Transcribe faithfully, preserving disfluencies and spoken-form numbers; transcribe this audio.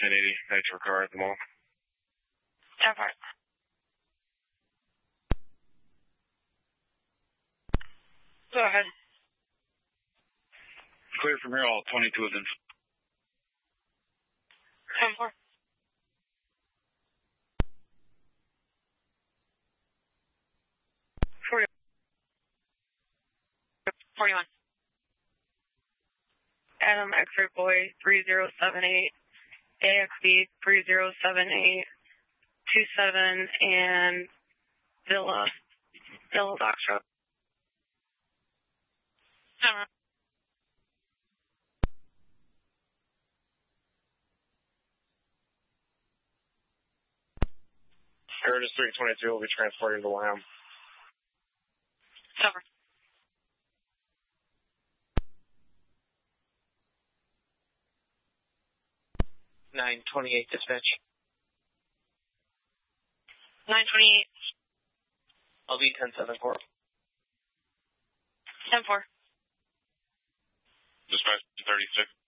ten eighty, nitro car at the mall. ten four. Go ahead. Clear from here, all twenty-two of them. ten four. forty. forty-one. Adam X-ray boy three zero seven eight, A X B three zero seven eight, two seven, and Villa, Villa Foxtrot. Camera. Curtis three twenty-two will be transporting to Lamb. Cover. nine twenty-eight dispatch. nine twenty-eight. I'll be ten seven four. ten four. Dispatch thirty-six.